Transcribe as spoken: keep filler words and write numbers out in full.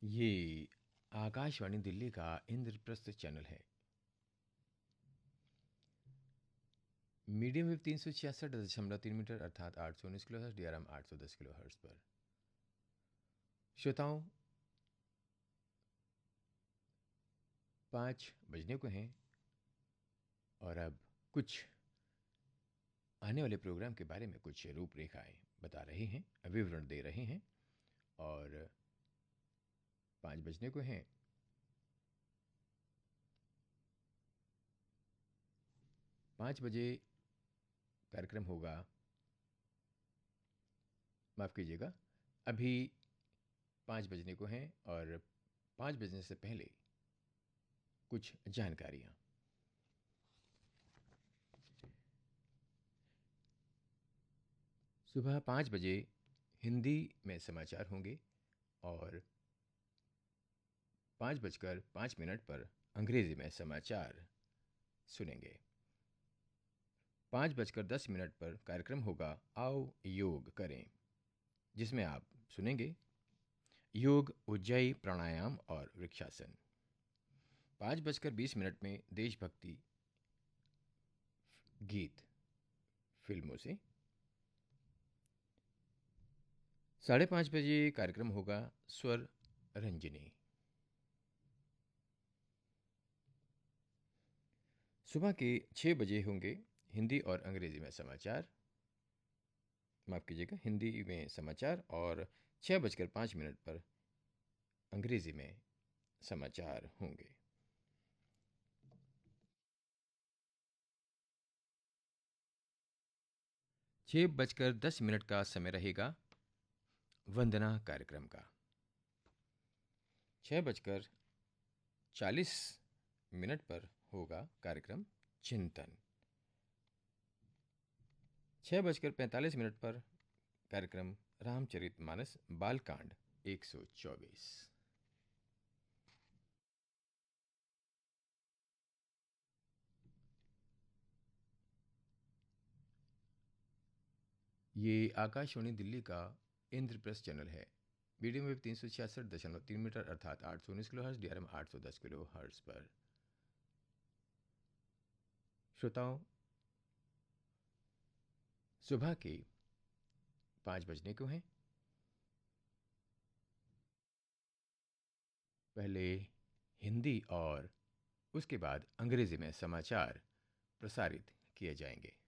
ये आकाशवाणी दिल्ली का इंद्रप्रस्थ चैनल है। मीडियम वेव तीन सौ छियासठ दशमलव तीन मीटर अर्थात आठ सौ उन्नीस kilo hertz, D R M आठ सौ दस किलो हर्ट्ज पर। श्रोताओं, पाँच बजने को हैं और अब कुछ आने वाले प्रोग्राम के बारे में कुछ रूपरेखाएं बता रहे हैं, विवरण दे रहे हैं। और पाँच बजने को हैं। पाँच बजे कार्यक्रम होगा, माफ़ कीजिएगा, अभी पाँच बजने को हैं और पाँच बजने से पहले कुछ जानकारियाँ। सुबह पाँच बजे हिंदी में समाचार होंगे और पाँच बजकर पाँच मिनट पर अंग्रेज़ी में समाचार सुनेंगे। पाँच बजकर दस मिनट पर कार्यक्रम होगा आओ योग करें, जिसमें आप सुनेंगे योग, उज्जयी, प्राणायाम और वृक्षासन। पाँच बजकर बीस मिनट में देशभक्ति गीत फिल्मों से। साढ़े पाँच बजे कार्यक्रम होगा स्वर रंजनी। सुबह के छः बजे होंगे हिंदी और अंग्रेज़ी में समाचार, माफ़ कीजिएगा, हिंदी में समाचार और छः बजकर पाँच मिनट पर अंग्रेज़ी में समाचार होंगे। छः बजकर दस मिनट का समय रहेगा वंदना कार्यक्रम का। छः बजकर चालीस मिनट पर होगा कार्यक्रम चिंतन। छः बजकर पैंतालीस मिनट पर कार्यक्रम रामचरितमानस बालकांड एक सौ चौबीस। ये आकाशवाणी दिल्ली का इंद्रप्रस्थ चैनल है। मीडियम वेव तीन सौ छियासठ दशमलव तीन मीटर अर्थात आठ सौ उन्नीस kilo hertz, D R M आठ सौ दस किलो हर्ट्ज पर। श्रोताओं, सुबह के पाँच बजने को हैं। पहले हिंदी और उसके बाद अंग्रेज़ी में समाचार प्रसारित किए जाएंगे।